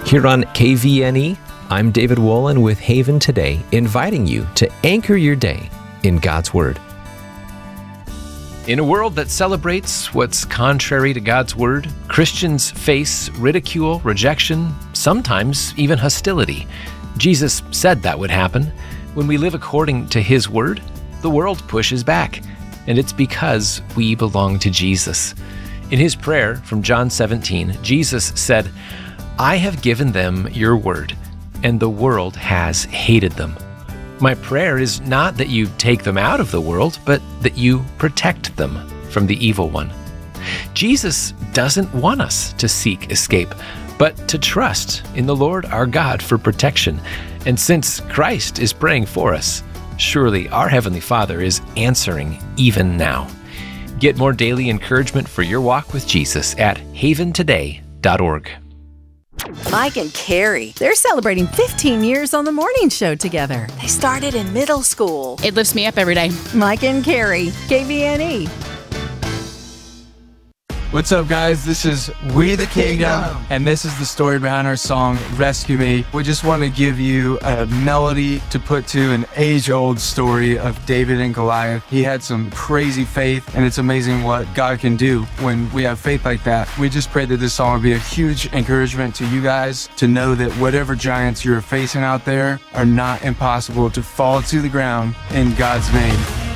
Here on KVNE, I'm David Wolin with Haven Today, inviting you to anchor your day in God's Word. In a world that celebrates what's contrary to God's Word, Christians face ridicule, rejection, sometimes even hostility. Jesus said that would happen. When we live according to His Word, the world pushes back, and it's because we belong to Jesus. In His prayer from John 17, Jesus said, "I have given them your word, and the world has hated them." My prayer is not that you take them out of the world, but that you protect them from the evil one. Jesus doesn't want us to seek escape, but to trust in the Lord our God for protection. And since Christ is praying for us, surely our Heavenly Father is answering even now. Get more daily encouragement for your walk with Jesus at haventoday.org. Mike and Carrie, they're celebrating 15 years on the morning show together. They started in middle school. It lifts me up every day. Mike and Carrie, KVNE. What's up, guys? This is We the Kingdom, and this is the story behind our song, Rescue Me. We just want to give you a melody to put to an age-old story of David and Goliath. He had some crazy faith, and it's amazing what God can do when we have faith like that. We just pray that this song will be a huge encouragement to you guys to know that whatever giants you're facing out there are not impossible to fall to the ground in God's name.